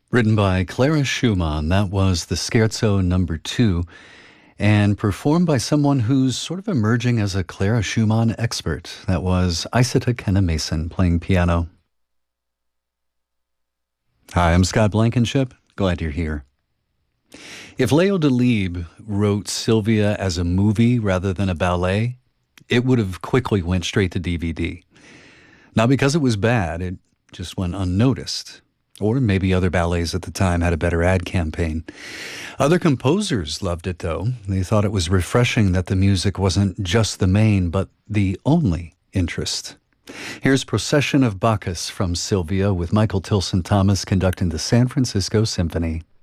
Written by Clara Schumann, that was the Scherzo number 2, and performed by someone who's sort of emerging as a Clara Schumann expert. That was Isata Kenna Mason playing piano. Hi, I'm Scott Blankenship. Glad you're here. If Leo Delibes wrote Sylvia as a movie rather than a ballet, it would have quickly went straight to DVD. Not because it was bad, it just went unnoticed. Or maybe other ballets at the time had a better ad campaign. Other composers loved it, though. They thought it was refreshing that the music wasn't just the main, but the only interest. Here's Procession of Bacchus from Sylvia with Michael Tilson Thomas conducting the San Francisco Symphony.